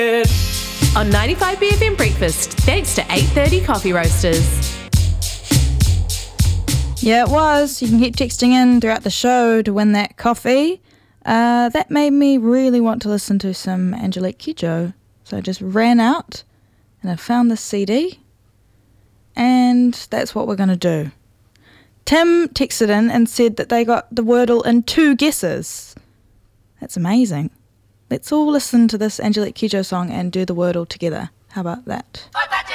On 95BFM Breakfast, thanks to 8:30 Coffee Roasters. Yeah, it was. You can keep texting in throughout the show to win that coffee. That made me really want to listen to some Angelique Kidjo. So I just ran out and I found this CD. And that's what we're going to do. Tim texted in and said that they got the Wordle in 2 guesses. That's amazing. Let's all listen to this Angelique Kidjo song and do the Wordle together. How about that?